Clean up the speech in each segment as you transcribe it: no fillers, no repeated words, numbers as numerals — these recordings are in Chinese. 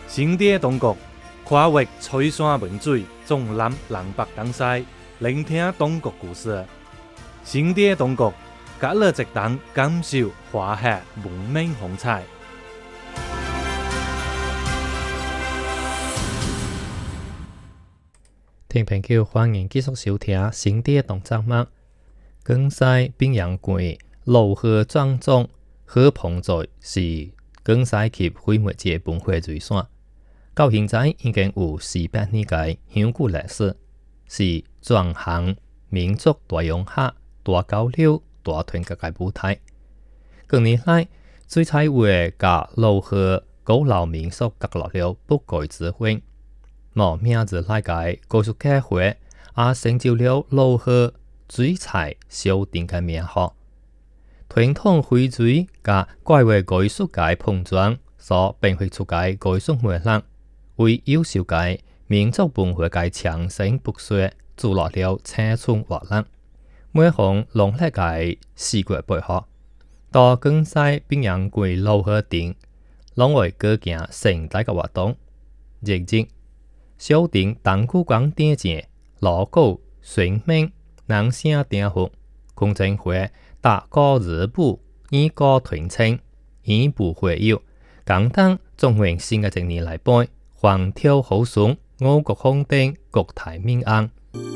新地的中国跨越吹山文水，纵南南北东西，聆听中国故事。新地的中国，隔了一档感受华夏文明风采。 听朋友欢迎继续收听新地的动作吗？江西宾阳县老河壮中河棚寨是江西及非物质文化遗产，到现在已经有400年嘅悠久历史，是全项民族大融合、大交流、大团结嘅舞台。近年来，水彩画甲老河古老民俗结落了不改之婚，无名字来嘅艺术家会也成就了老河水彩小店嘅名号。传统徽水甲怪画艺术界碰撞所变化出嘅艺术媒人，为优秀嘅民族文化界长盛不衰注入了青春活力。每逢农历嘅4月8號，到江西宾阳县老河店，拢會舉行盛大嘅活動。日日小店當古講典節，鑼鼓水鳴，人聲鼎沸，公正會大歌日舞，演歌團青，演舞會友，簡單總會新嘅一年來背，橫跳好順，五穀豐登，國泰民安。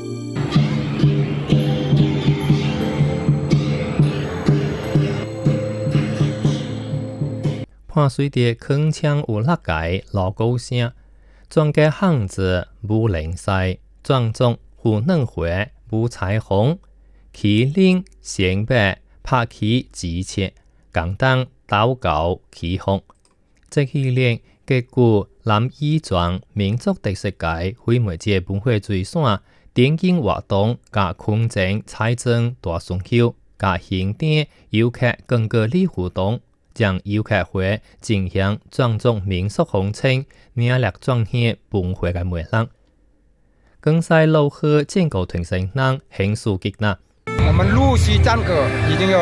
伴隨着鏗鏘有力嘅鑼鼓聲，全家巷子舞靈犀，莊重胡嫩花舞彩虹，麒麟仙伯拍起紙切，簡單禱告祈福。這系列結構南義莊民族特色嘅非物質文化遺產，電競活動加空前財政大順口，加現代遊客更個例互動。將遊客會進行莊重民俗風情，領略彰顯文化嘅魅力。江西老河建構團成人慶祝極難。 我們陸續建構已經有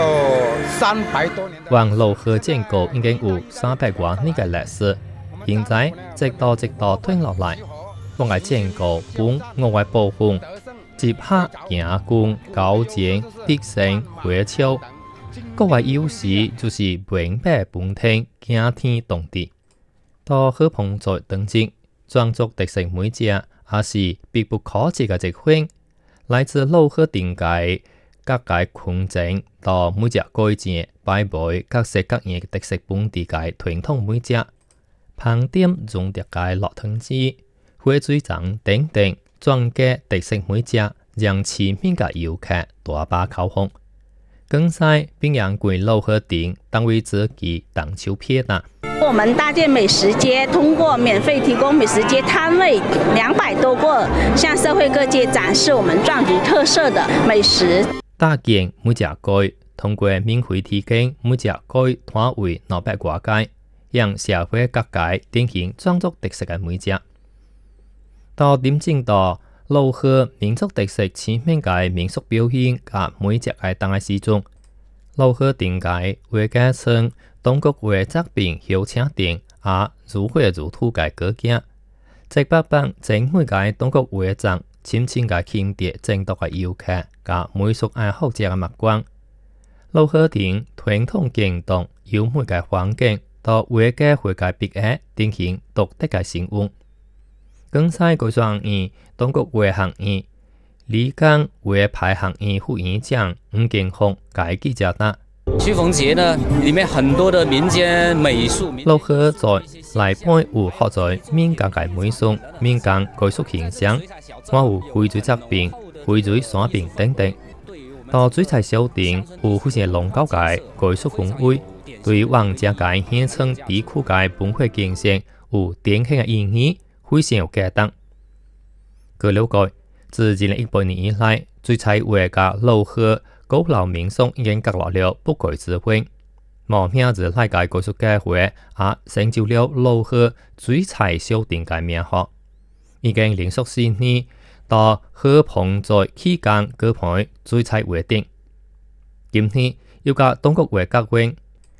300多年。 往老河建構已經有300多年嘅歷史，現在直到推落來，我嘅建構本我嘅部分，接客行宮、高尖、必勝、回潮。各位優勢就是明白本聽驚天動地，到河棚寨等級，莊族特色每隻也是必不可少嘅一環。來自老河店界各界空間到每隻改件擺賣各式各樣嘅特色本地界傳統每隻烹點用特界落湯汁、火水粽等等，莊家特色每隻讓市民嘅遊客大把口紅。江西賓陽縣老河店當為自己當秋片啦。 我們搭建美食街，通過免費提供美食街攤位200多個，向社會各界展示我們壯族特色的美食。 搭建每隻街，通過免費提供每隻街攤位200多個，讓社會各界展現壯族特色嘅每隻。到點正到老河民族特色前面嘅民俗表演及每隻嘅當嘅時鐘，老河店界會加稱當局會責備邀請店也如火如荼嘅過境，即不幫整每個當局會責深深嘅傾跌正獨嘅遊客及美術愛好者嘅目光。老河店傳統行動由每個環境到會嘅會嘅別嘅展現獨特嘅生活。江西高雙院當局會行院，李江會派行院副院長吳建紅解記者答。 曲鳳節呢，裡面很多的民間美術。 老河在內邊有學在民間嘅美術、民間藝術形象，還有翡翠雜餅、翡翠山餅等等。到水彩小店有非常濃厚嘅藝術氛圍，對往家界縣城地區嘅文化形象有典型嘅意義。非常有價值。據了解，自2018年以來，水彩畫甲老河古老民俗已經結落了不改之婚。無名字來嘅藝術家會也成就了老河水彩小店嘅名號。已經連續4年到河棚寨期間舉辦水彩畫展。今年又甲當局會結婚，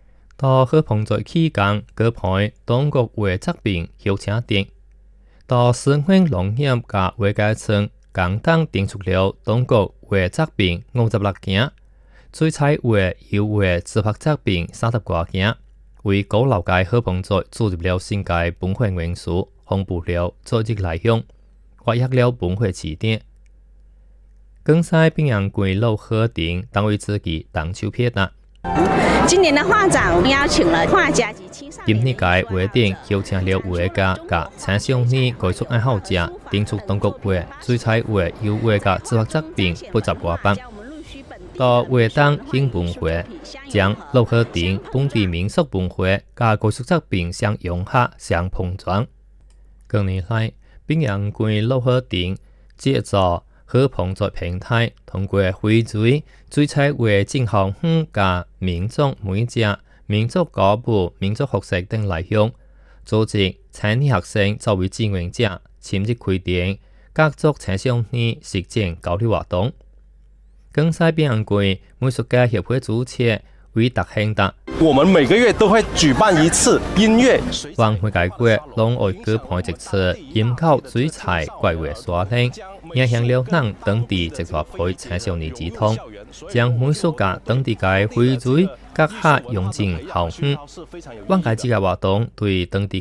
到喝碰在期間，各派當局為責備邀請定，到生活農業嘅會階層，簡單定出了當局為責備56件，最菜為要為自拍責備30多件，為高樓界喝碰在注入了新界本會元素，公布了作業內容，劃入了本會詞典。更西邊洋歸路河頂單位自己當手片啦。 今年的畫展，我們邀請了畫家及青少年。 今年嘅活動邀請了畫家及青少年藝術愛好者，定出當局畫、水彩畫、油畫嘅自拍作品複雜畫版。到活動興本會，將路河頂本地民俗文化及藝術作品相融合、相碰撞。近年來，邊洋歸路河頂借助喝碰在平台，通過匯聚水彩畫正行嘅民族美食、民族歌舞、民族學習等內容，組織青年學生作為志願者，簽入規定，各族青少年實踐交流活動。更西邊洋歸美術家協會主席韋達興達， 我們每個月都會舉辦一次音樂。 還會解決兩岸各派一次音考水彩怪畫刷領，影響了咱當地一大批青少年之通，將美術家當地嘅匯聚各下用進校園。往屆這個活動對當地